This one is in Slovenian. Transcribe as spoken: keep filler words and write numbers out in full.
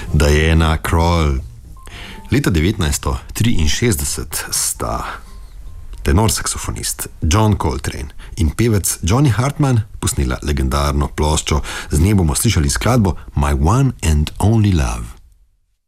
Diana Krall. Leta devetnajststo triinšestdeset sta tenor saksofonist John Coltrane in pevec Johnny Hartman posnela legendarno ploščo, z nje bomo slišali skladbo My One and Only Love.